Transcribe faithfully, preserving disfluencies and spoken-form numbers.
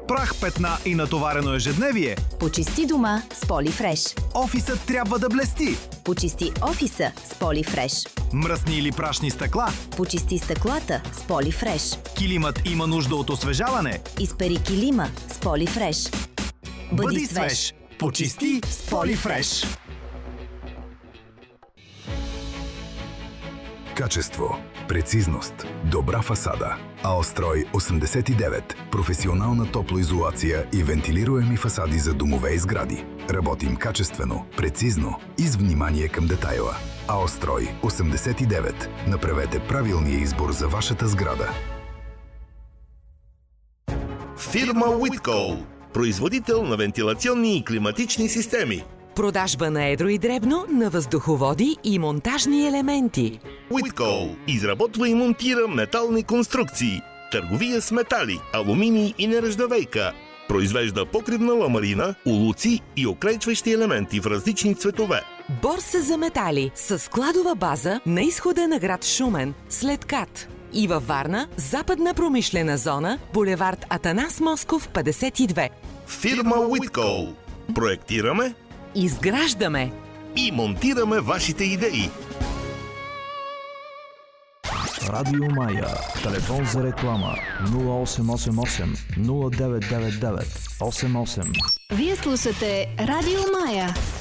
Прах, петна и натоварено ежедневие? Почисти дома с Полифреш. Офисът трябва да блести? Почисти офиса с Полифреш. Мръсни или прашни стъкла? Почисти стъклата с Полифреш. Килимът има нужда от освежаване? Изпери килима с Полифреш. Бъди, Бъди свеж. свеж! Почисти с Полифреш! Качество, прецизност, добра фасада. Аострой осемдесет и девет. Професионална топлоизолация и вентилируеми фасади за домове и сгради. Работим качествено, прецизно и с внимание към детайла. Аострой осемдесет и девет. Направете правилния избор за вашата сграда. Фирма Whitco. Производител на вентилационни и климатични системи. Продажба на едро и дребно на въздуховоди и монтажни елементи. Whitco изработва и монтира метални конструкции. Търговия с метали, алуминий и нержавейка. Произвежда покривна ламарина, улуци и оклейчващи елементи в различни цветове. Борса за метали с складова база на изхода на град Шумен, след КАТ. И във Варна, западна промишлена зона, булевард Атанас Москов, петдесет и две. Фирма Whitco. Проектираме, изграждаме и монтираме вашите идеи. Радио Мая. Телефон за реклама нула осем осем осем нула девет девет девет осем осем. Вие слушате Радио Мая.